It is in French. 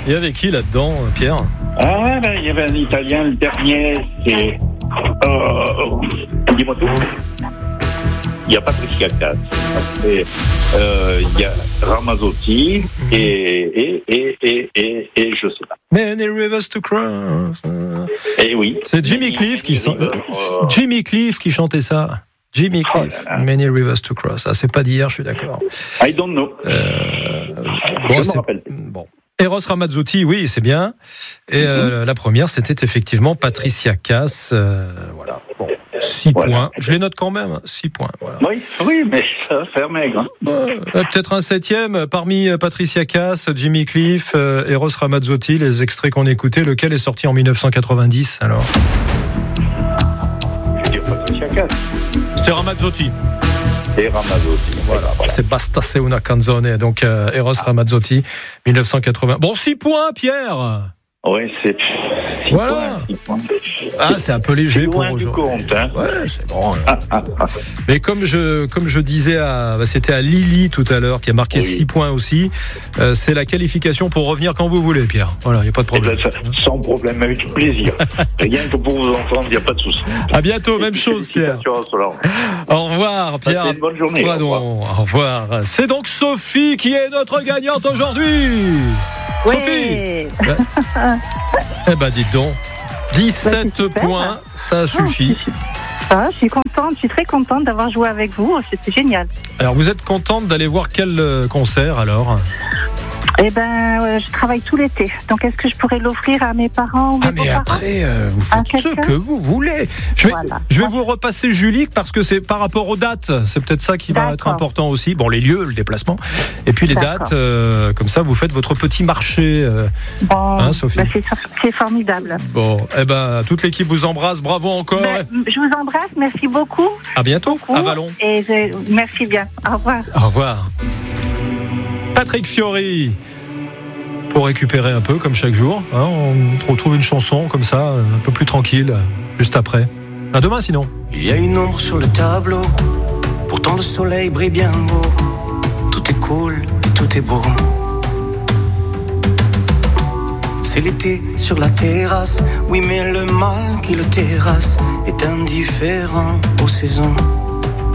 Il y avait qui là-dedans, Pierre ? Ah, ben, il y avait un Italien, le dernier, c'est... dis-moi tout. Il y a Patricia Cass. Il y a Ramazzotti et je sais pas. Many Rivers to Cross. Eh oui. C'est Jimmy Cliff qui chantait ça. Jimmy Cliff, Many Rivers to Cross. Ah, c'est pas d'hier, je suis d'accord. I don't know. Je me rappelle. Bon. Eros Ramazzotti, oui, c'est bien. Et la première, c'était effectivement Patricia Cass. Voilà. Bon, 6 points. Je les note quand même. 6 points. Voilà. Oui, mais ça va faire maigre. Peut-être un 7e parmi Patricia Cass, Jimmy Cliff, Eros Ramazzotti, les extraits qu'on écoutait. Lequel est sorti en 1990 alors ? Je veux dire Patricia Cass. C'était Ramazzotti. Et Ramazzotti, voilà. C'est Basta se una canzone, donc Eros Ramazzotti, 1980. Bon, 6 points, Pierre. Oui, c'est... Voilà. 6 points. Ah, c'est un peu léger c'est pour loin du aujourd'hui. compte, hein. Ouais, c'est bon. Mais comme je disais, c'était à Lily tout à l'heure qui a marqué 6 points aussi. C'est la qualification pour revenir quand vous voulez, Pierre. Voilà, il n'y a pas de problème. Sans problème, avec plaisir. Rien que pour vous entendre, il n'y a pas de souci. À bientôt, même chose, Pierre. Au revoir, Pierre. Passez une bonne journée. Au revoir. C'est donc Sophie qui est notre gagnante aujourd'hui. Oui. Sophie. Eh ben, dites donc. 17 points, ça suffit. Je suis contente, je suis très contente d'avoir joué avec vous, c'était génial. Alors, vous êtes contente d'aller voir quel concert alors ? Eh ben, je travaille tout l'été. Donc, est-ce que je pourrais l'offrir à mes parents ou mes mais après, vous faites ce que vous voulez. Je vais vous repasser Julie parce que c'est par rapport aux dates. C'est peut-être ça qui va être important aussi. Bon, les lieux, le déplacement. Et puis les dates, comme ça, vous faites votre petit marché. Sophie. C'est formidable. Bon, eh ben, toute l'équipe vous embrasse. Bravo encore. Je vous embrasse. Merci beaucoup. À bientôt. À Vallon. Merci bien. Au revoir. Au revoir. Patrick Fiori, pour récupérer un peu comme chaque jour, on retrouve une chanson comme ça, un peu plus tranquille, juste après. À demain sinon. Il y a une ombre sur le tableau, pourtant le soleil brille bien haut. Tout est cool et tout est beau. C'est l'été sur la terrasse, oui mais le mal qui le terrasse est indifférent aux saisons.